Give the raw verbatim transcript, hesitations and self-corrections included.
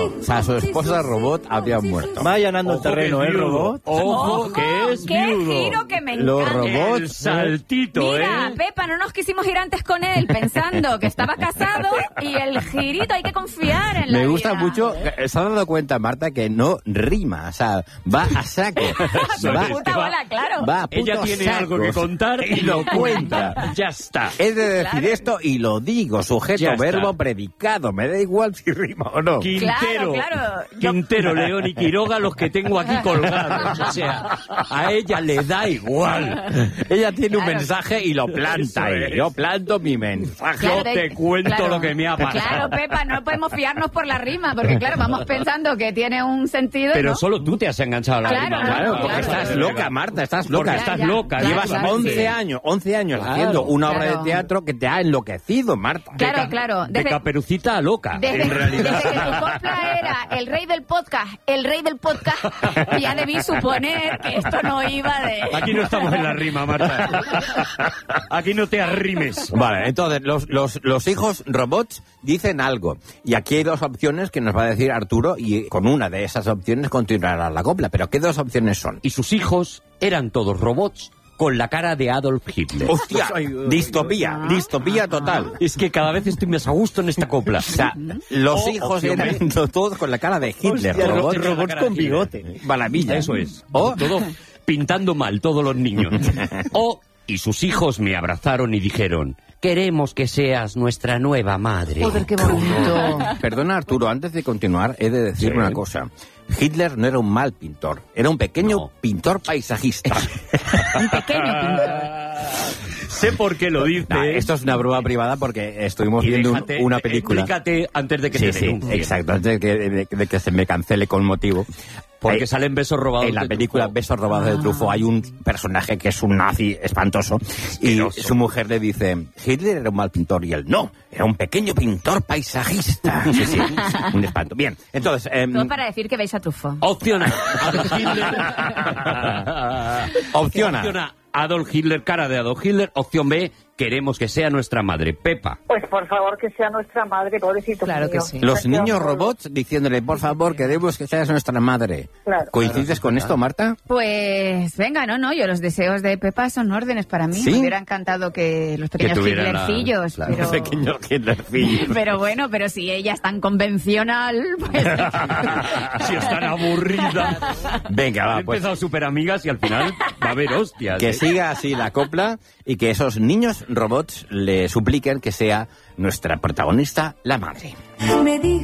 O sea, su esposa robot había muerto. Va allanando el terreno, ¿eh, robot? Ojo, que es qué viudo. giro que me encanta. Los El robots... saltito, Mira, ¿eh? Pepa, no nos quisimos ir antes con él pensando que estaba casado y el girito hay que confiar en la Me gusta vida. mucho, se ha dado cuenta Marta que no rima, o sea, va a saco. va, Puta bola, claro. va a puto Ella tiene saco. algo que contar y lo cuenta. Ya está. He de decir esto y lo digo, sujeto, Ya está. verbo, predicado. Me da igual si rima o no. Quintero, Claro, claro. Yo- Quintero, León y Quiroga, los que tengo aquí colgados. O sea, a ella le da igual. Ella tiene un Claro. mensaje y lo planta. Eso Y es. yo planto mi mensaje. Claro, Yo de- te cuento claro. lo que me ha pasado. Claro, Pepa, no podemos fiarnos por la rima, porque claro, vamos pensando que tiene un sentido. Pero ¿no? solo tú te has enganchado a la Claro, rima. no, Claro, porque claro, estás claro. loca, Marta, estás Porque loca. estás Ya, ya, loca. claro, Llevas claro, once sí. años, once años Claro, haciendo una obra claro. de teatro que te ha enloquecido, Marta. De Claro, ca- claro. De Desde- Caperucita a loca, Desde, en realidad. desde que tu copla era el rey del podcast, el rey del podcast, ya debí suponer que esto no iba de... Aquí no estamos en la rima, Marta. Aquí no te arrimes. Vale, entonces los, los, los hijos robots dicen algo. Y aquí hay dos opciones que nos va a decir Arturo y con una de esas opciones continuará la copla. Pero ¿qué dos opciones son? Y sus hijos eran todos robots con la cara de Adolf Hitler. ¡Hostia! Distopía, distopía total. Es que cada vez estoy más a gusto en esta copla. O sea, los O hijos opción B. eran todos con la cara de Hitler. Hostia, robots, ro- robots con bigote. Maravilla. Eso es. O Todo pintando mal, todos los niños. O, y sus hijos me abrazaron y dijeron, queremos que seas nuestra nueva madre. Joder, qué bonito. Perdona, Arturo, antes de continuar, he de decir Sí. una cosa. Hitler no era un mal pintor, era un pequeño No. pintor paisajista. Un pequeño pintor. Sé por qué lo dice. Nah, esto es una broma privada porque estuvimos Y viendo un- déjate- una película. Explícate antes de que Sí, te sí, denuncien. exacto, antes de que, de- de que se me cancele con motivo. Porque Hay- salen besos robados. En la de película Truffaut. Besos robados de Truffaut hay un personaje que es un nazi espantoso y Asqueroso. su mujer le dice, Hitler era un mal pintor y él no, era un pequeño pintor paisajista. Sí, sí, un espanto. Bien, entonces... em, Todo para decir que veis a Truffaut. Opción A, Adolf Hitler. Opción A. Opción A, Adolf Hitler, cara de Adolf Hitler. Opción B, queremos que sea nuestra madre, Pepa. Pues por favor que sea nuestra madre, pobrecito Claro mío. que sí. Los Este niños hombre- robots diciéndole, por favor, queremos que seas nuestra madre. Claro. ¿Coincides con esto, Marta? Pues venga, no, no, yo los deseos de Pepa son órdenes para mí. ¿Sí? Me hubiera encantado que los pequeños tuvieran la- Hitlercillos, claro. pero... Pequeño Hitlercillo. Pero bueno, pero si ella es tan convencional, pues... Si es tan aburrida. Venga, va, Han pues empezado súper amigas y al final va a haber hostias. que ¿eh? siga así la copla y que esos niños robots le supliquen que sea nuestra protagonista, la madre. Me dijo